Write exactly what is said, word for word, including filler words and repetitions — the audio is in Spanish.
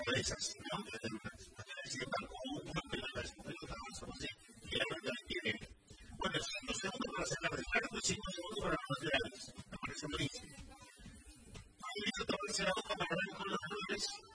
cabezas, ¿no? Una pelota, es una pelota, vamos así, y la verdad tiene. Bueno, los segundos para hacer la recarga, cinco segundos para los laterales. Me parece buenísimo. Ahí viene otra tercera hoja para ver con los jugadores.